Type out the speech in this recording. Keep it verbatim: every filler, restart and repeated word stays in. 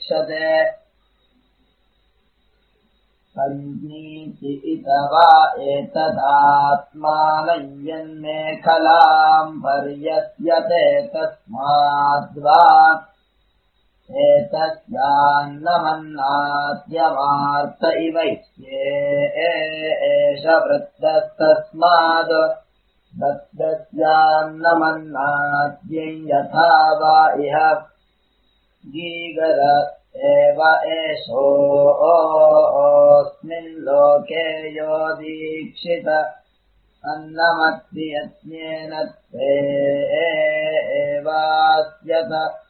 वीक्षते सन्नीति इतवा एतदात्मानं यन्मेखलां पर्यस्यते तस्माद्वा एतस्यान्नमन्नाद्यमार्त इवैष्ये एष वृत्तस्तस्माद् वृत्तस्यान्नमन्नाद्यं यथा वा इह गीगर एव एषोऽस्मिन् लोके यो दीक्षित अन्नमत्ति यज्ञेन ते एवास्यत